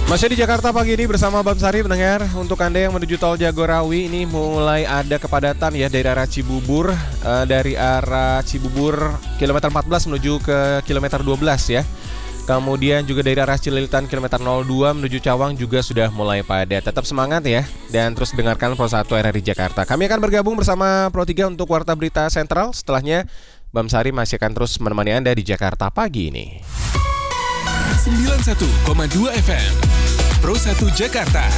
Masih di Jakarta pagi ini bersama Bam Sari pendengar. Untuk Anda yang menuju tol Jagorawi ini mulai ada kepadatan ya dari arah Cibubur, dari arah Cibubur kilometer 14 menuju ke kilometer 12 ya. Kemudian juga dari arah Cililitan kilometer 02 menuju Cawang juga sudah mulai padat. Tetap semangat ya dan terus dengarkan Pro 1 RRI Jakarta. Kami akan bergabung bersama Pro 3 untuk Warta Berita Sentral. Setelahnya Bam Sari masih akan terus menemani Anda di Jakarta pagi ini. 91,2 FM Pro 1 Jakarta.